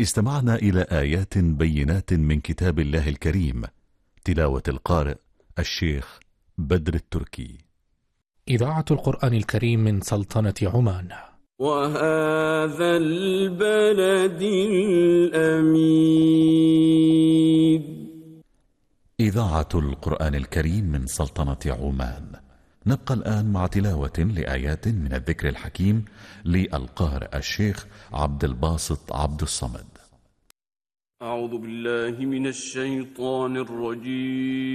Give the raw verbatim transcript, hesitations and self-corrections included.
استمعنا إلى آيات بينات من كتاب الله الكريم، تلاوة القارئ الشيخ بدر التركي. إذاعة القرآن الكريم من سلطنة عمان. وهذا البلد الأمين. إذاعة القرآن الكريم من سلطنة عمان. نبقى الآن مع تلاوة لآيات من الذكر الحكيم للقارئ الشيخ عبد الباسط عبد الصمد. أعوذ بالله من الشيطان الرجيم.